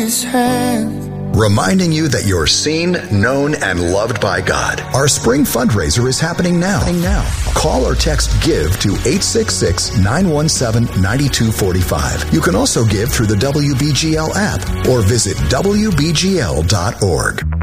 his hand. Reminding you that you're seen, known, and loved by God. Our spring fundraiser is happening now. Call or text GIVE to 866-917-9245. You can also give through the WBGL app or visit WBGL.org.